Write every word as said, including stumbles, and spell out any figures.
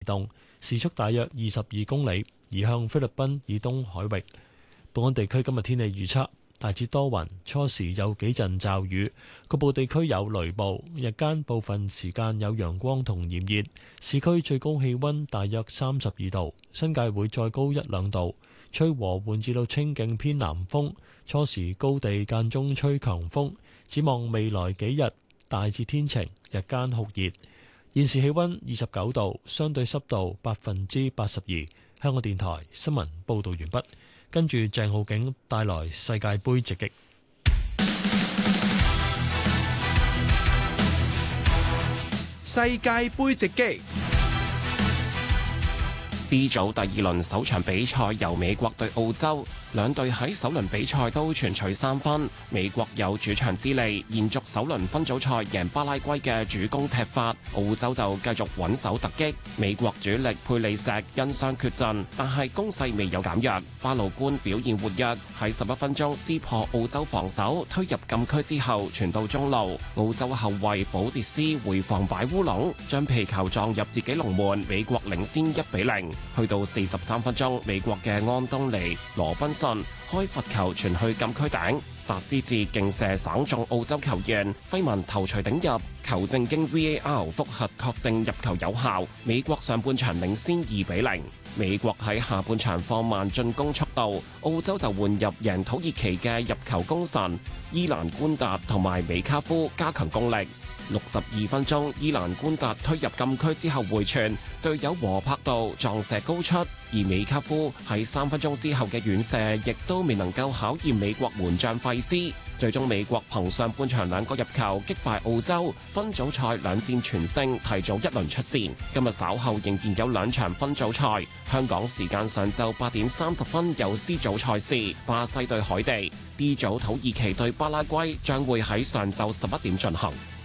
動，時速大約二十二公里，移向菲律賓以東海域。本港地區今日天氣預測，大致多雲，初時有幾陣驟雨，局部地區有雷暴，日間部分時間有陽光同炎熱，市區最高氣溫大約三十二度，新界會再高一兩度，吹和緩至到清勁偏南風，初時高地間中吹強風。展望未來幾日大致天晴，日間酷熱。現時氣溫二十九度，相對濕度百分之八十二。香港電台新聞報道完畢，跟住鄭浩景帶來世界盃直擊。 世界盃直擊。B 組第二輪首場比賽由美國對澳洲，兩隊喺首輪比賽都全取三分。美國有主場之利，延續首輪分組賽贏巴拉圭嘅主攻踢法，澳洲就繼續穩守突擊。美國主力佩利石因傷缺陣，但係攻勢未有減弱。巴魯官表現活躍，喺十一分鐘撕破澳洲防守，推入禁區之後傳到中路，澳洲後衛保捷斯回防擺烏龍，將皮球撞入自己龍門，美國領先一比零。去到四十三分鐘，美國嘅安東尼羅賓遜開罰球傳去禁區頂，達斯治勁射省中澳洲球員，揮文頭槌頂入，球證經 V A R 複核確定入球有效。美國上半場領先二比零。美國喺下半場放慢進攻速度，澳洲就換入贏土耳其嘅入球功臣伊蘭官達同埋美卡夫加強攻力。六十二分鐘，伊蘭官達推入禁區之後回傳，隊友和柏度撞射高出，而美卡夫喺三分鐘之後嘅遠射亦都未能夠考驗美國門將費斯。最終美國憑上半場兩個入球擊敗澳洲，分組賽兩戰全勝，提早一輪出線。今日稍後仍然有兩場分組賽，香港時間上晝八點三十分有 C 組賽事，巴西對海地；D 組土耳其對巴拉圭將會喺上晝十一點進行。